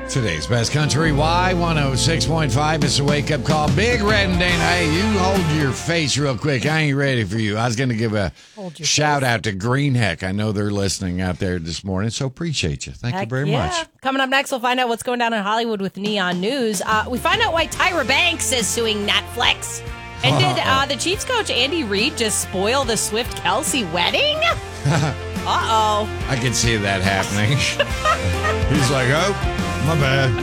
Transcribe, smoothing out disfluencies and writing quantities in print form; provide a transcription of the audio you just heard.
Today's Best Country Y106.5. It's a wake-up call. Big Red and Dana. Hey, you hold your face real quick. I ain't ready for you. I was going to give a shout-out to Greenheck. I know they're listening out there this morning, so appreciate you. Thank you very much. Coming up next, we'll find out what's going down in Hollywood with Neon News. We find out why Tyra Banks is suing Netflix. And did the Chiefs coach Andy Reid just spoil the Swift-Kelsey wedding? Uh-oh. I can see that happening. He's like, oh, my bad.